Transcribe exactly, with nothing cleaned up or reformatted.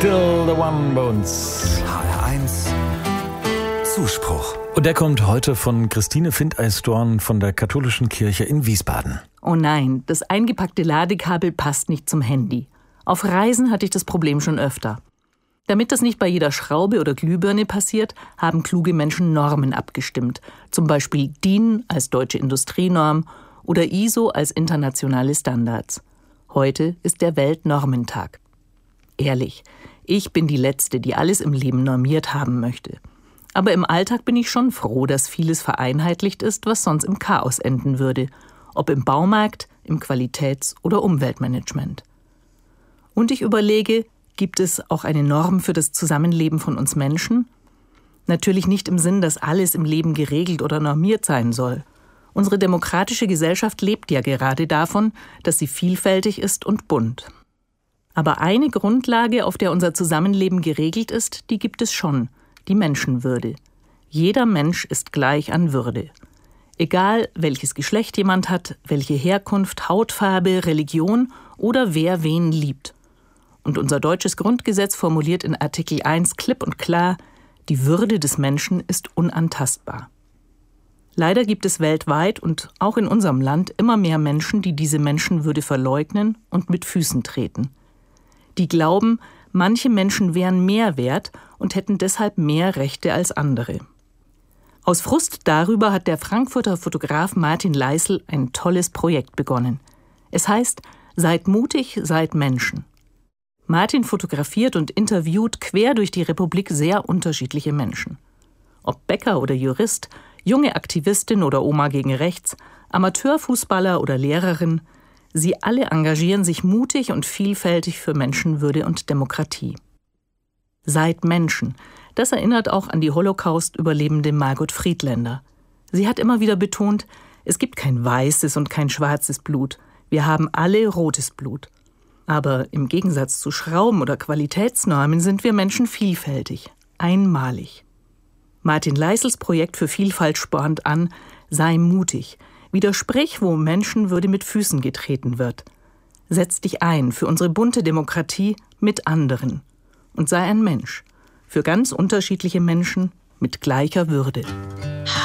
Still the One bei uns. H R eins Zuspruch. Und der kommt heute von Christine Findeisdorn von der Katholischen Kirche in Wiesbaden. Oh nein, das eingepackte Ladekabel passt nicht zum Handy. Auf Reisen hatte ich das Problem schon öfter. Damit das nicht bei jeder Schraube oder Glühbirne passiert, haben kluge Menschen Normen abgestimmt. Zum Beispiel D I N als deutsche Industrienorm oder I S O als internationale Standards. Heute ist der Weltnormentag. Ehrlich, ich bin die Letzte, die alles im Leben normiert haben möchte. Aber im Alltag bin ich schon froh, dass vieles vereinheitlicht ist, was sonst im Chaos enden würde. Ob im Baumarkt, im Qualitäts- oder Umweltmanagement. Und ich überlege, gibt es auch eine Norm für das Zusammenleben von uns Menschen? Natürlich nicht im Sinn, dass alles im Leben geregelt oder normiert sein soll. Unsere demokratische Gesellschaft lebt ja gerade davon, dass sie vielfältig ist und bunt. Aber eine Grundlage, auf der unser Zusammenleben geregelt ist, die gibt es schon, die Menschenwürde. Jeder Mensch ist gleich an Würde. Egal, welches Geschlecht jemand hat, welche Herkunft, Hautfarbe, Religion oder wer wen liebt. Und unser deutsches Grundgesetz formuliert in Artikel eins klipp und klar, die Würde des Menschen ist unantastbar. Leider gibt es weltweit und auch in unserem Land immer mehr Menschen, die diese Menschenwürde verleugnen und mit Füßen treten. Die glauben, manche Menschen wären mehr wert und hätten deshalb mehr Rechte als andere. Aus Frust darüber hat der Frankfurter Fotograf Martin Leisel ein tolles Projekt begonnen. Es heißt, seid mutig, seid Menschen. Martin fotografiert und interviewt quer durch die Republik sehr unterschiedliche Menschen. Ob Bäcker oder Jurist, junge Aktivistin oder Oma gegen rechts, Amateurfußballer oder Lehrerin, sie alle engagieren sich mutig und vielfältig für Menschenwürde und Demokratie. Seid Menschen, das erinnert auch an die Holocaust-Überlebende Margot Friedländer. Sie hat immer wieder betont, es gibt kein weißes und kein schwarzes Blut, wir haben alle rotes Blut. Aber im Gegensatz zu Schrauben oder Qualitätsnormen sind wir Menschen vielfältig, einmalig. Martin Leisels Projekt für Vielfalt spornt an, sei mutig, widersprich, wo Menschenwürde mit Füßen getreten wird. Setz dich ein für unsere bunte Demokratie mit anderen und sei ein Mensch, für ganz unterschiedliche Menschen mit gleicher Würde.